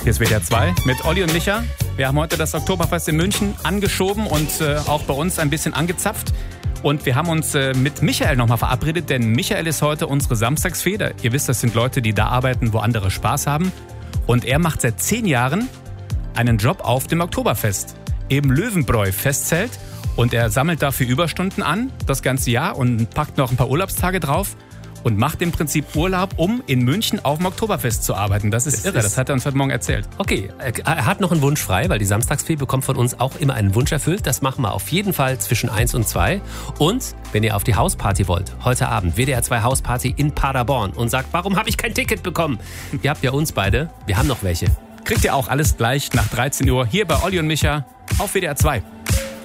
Hier ist WDR 2 mit Olli und Micha. Wir haben heute das Oktoberfest in München angeschoben und auch bei uns ein bisschen angezapft. Und wir haben uns mit Michael nochmal verabredet, denn Michael ist heute unsere Samstagsfeder. Ihr wisst, das sind Leute, die da arbeiten, wo andere Spaß haben. Und er macht seit 10 Jahren einen Job auf dem Oktoberfest. Eben Löwenbräu-Festzelt. Und er sammelt dafür Überstunden an, das ganze Jahr, und packt noch ein paar Urlaubstage drauf. Und macht im Prinzip Urlaub, um in München auf dem Oktoberfest zu arbeiten. Das ist irre, das hat er uns heute Morgen erzählt. Okay, er hat noch einen Wunsch frei, weil die Samstagsfee bekommt von uns auch immer einen Wunsch erfüllt. Das machen wir auf jeden Fall zwischen 1 und 2. Und wenn ihr auf die Hausparty wollt, heute Abend, WDR 2 Hausparty in Paderborn und sagt, warum habe ich kein Ticket bekommen? Ihr habt ja uns beide, wir haben noch welche. Kriegt ihr auch alles gleich nach 13 Uhr hier bei Olli und Micha auf WDR 2.